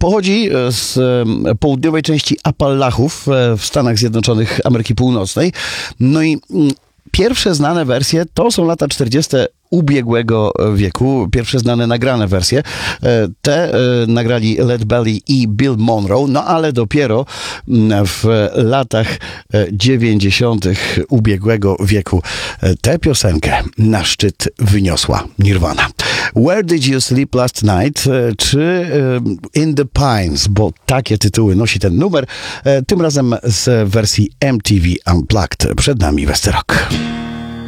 Pochodzi z południowej części Appalachów w Stanach Zjednoczonych Ameryki Północnej. No i pierwsze znane wersje to są lata 40. ubiegłego wieku. Pierwsze znane nagrane wersje. Te nagrali Lead Belly i Bill Monroe, no ale dopiero w latach 90. ubiegłego wieku tę piosenkę na szczyt wyniosła Nirvana. Where Did You Sleep Last Night? Czy In the Pines? Bo takie tytuły nosi ten numer. Tym razem z wersji MTV Unplugged. Przed nami Westerok.